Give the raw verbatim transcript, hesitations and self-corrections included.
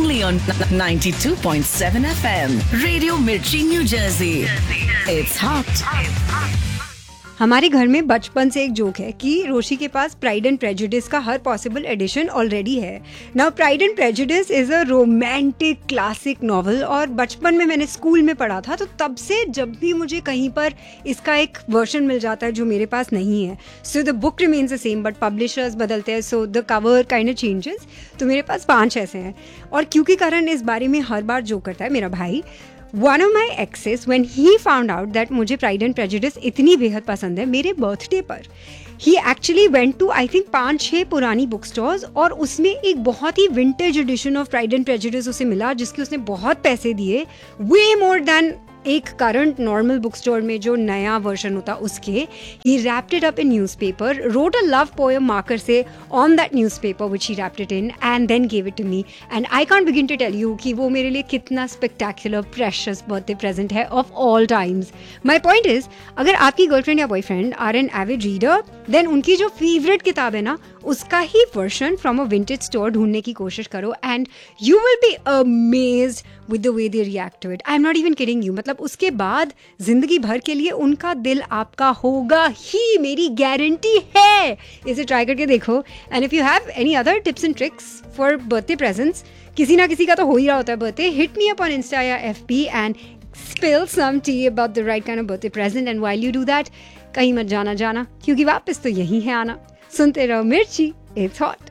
only on ninety-two point seven F M. Radio Mirchi, New Jersey. It's hot. हमारे घर में बचपन से एक जोक है कि रोशी के पास प्राइड एंड प्रेजुडिस का हर पॉसिबल एडिशन ऑलरेडी है. Now pride and prejudice is a romantic classic novel और बचपन में मैंने स्कूल में पढ़ा था, तो तब से जब भी मुझे कहीं पर इसका एक वर्जन मिल जाता है जो मेरे पास नहीं है, so the book remains the same but publishers बदलते हैं, so the cover kind of changes. तो मेरे पास पाँच ऐसे हैं और क्योंकि करण इस बारे में हर बार जोक करता है, मेरा भाई, One of my exes, when he found out that मुझे Pride and Prejudice इतनी बेहद पसंद है, मेरे बर्थडे पर he actually went to I think पाँच छः पुरानी बुक स्टोर्स और उसमें एक बहुत ही vintage addition of Pride and Prejudice उसे मिला जिसके उसने बहुत पैसे दिए, way more than एक करंट नॉर्मल बुक स्टोर में जो नया वर्जन होता उसके. ही wrapped it up in newspaper, wrote a love poem marker से on that newspaper which he wrapped it in and then give it to me. And I can't begin to tell you कि वो मेरे लिए कितना spectacular precious birthday present है of all times. My point is, अगर आपकी girlfriend या boyfriend are an avid reader, then उनकी जो फेवरेट किताब है ना उसका ही version from a vintage store ढूंढने की कोशिश करो and you will be amazed with the way they react to it. I am not even kidding you. मतलब उसके बाद जिंदगी भर के लिए उनका दिल आपका होगा ही, मेरी गारंटी है. इसे ट्राई करके देखो. And if you have any other tips and tricks for birthday presents, किसी ना किसी का तो हो ही रहा होता है birthday, hit me up on Insta या F P and spill some tea about the right kind of birthday present. And while you do that, कहीं मत जाना जाना क्योंकि वापस तो यही है आना. सुनते रहो मिर्ची, it's hot.